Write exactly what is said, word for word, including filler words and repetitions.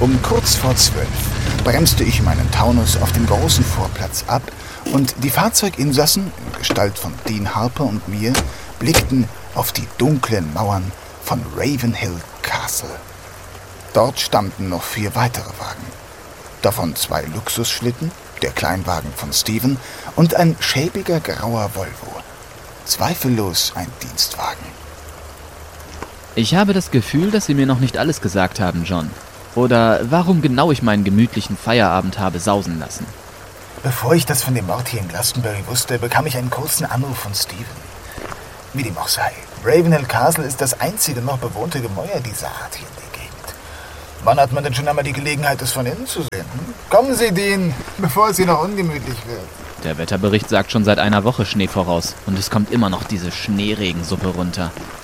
Um kurz vor zwölf bremste ich meinen Taunus auf dem großen Vorplatz ab und die Fahrzeuginsassen, in Gestalt von Dean Harper und mir, blickten auf die dunklen Mauern von Ravenhill Castle. Dort standen noch vier weitere Wagen. Davon zwei Luxusschlitten, der Kleinwagen von Stephen und ein schäbiger grauer Volvo. Zweifellos ein Dienstwagen. Ich habe das Gefühl, dass Sie mir noch nicht alles gesagt haben, John. Oder warum genau ich meinen gemütlichen Feierabend habe sausen lassen. Bevor ich das von dem Mord hier in Glastonbury wusste, bekam ich einen kurzen Anruf von Stephen. Wie dem auch sei, Ravenhill Castle ist das einzige noch bewohnte Gemäuer dieser Art hier in der Gegend. Wann hat man denn schon einmal die Gelegenheit, es von innen zu sehen? Hm? Kommen Sie, Dean, bevor es hier noch ungemütlich wird. Der Wetterbericht sagt schon seit einer Woche Schnee voraus und es kommt immer noch diese Schneeregensuppe runter.